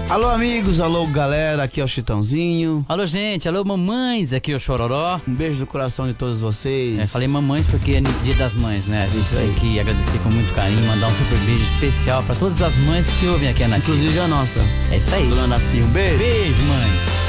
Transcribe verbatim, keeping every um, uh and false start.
Alô amigos, alô galera, aqui é o Chitãozinho. Alô gente, alô mamães, aqui é o Chororó. Um beijo do coração de todos vocês. É, falei mamães porque é dia das mães, né? A gente Isso tem aí. que agradecer com muito carinho, mandar um super beijo especial pra todas as mães que ouvem aqui a Nativa. Inclusive a nossa, É isso aí. Dona Nacinha, um beijo. Beijo, mães.